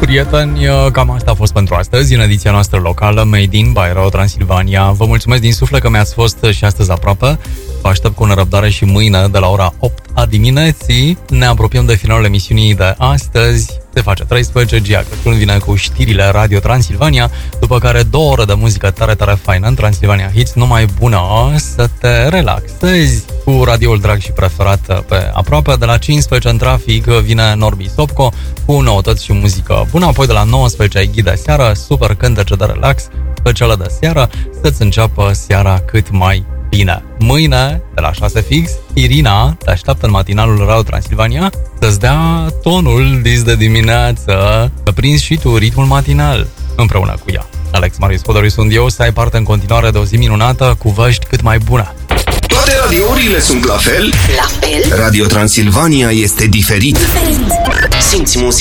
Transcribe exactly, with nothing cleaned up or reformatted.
prieteni, cam asta a fost pentru astăzi în ediția noastră locală Made in by Radio Transilvania. Vă mulțumesc din suflet că mi-ați fost și astăzi aproape. Vă aștept cu nerăbdare și mâine de la ora opt a dimineții. Ne apropiem de finalul emisiunii de astăzi. Se face treisprezece, Gia Crăciun vine cu știrile Radio Transilvania, după care două ore de muzică tare, tare faină în Transilvania Hits. Numai bună să te relaxezi cu radioul drag și preferat pe aproape. De la cincisprezece în trafic vine Norbi Sopco cu noutăți și muzică bună. Apoi de la nouăsprezece ai ghid de seară, super cântece de relax, specială de seară, să-ți înceapă seara cât mai bine. Mâine, de la șase fix, Irina te așteaptă în matinalul Radio Transilvania să-ți dea tonul dis de dimineață, să prinzi și tu ritmul matinal împreună cu ea. Alex Marius Podoriu sunt eu, să ai parte în continuare de o zi minunată cu vești cât mai bună. Toate radiourile sunt la fel? La fel? Radio Transilvania este diferit. Diferit. Simți muzica.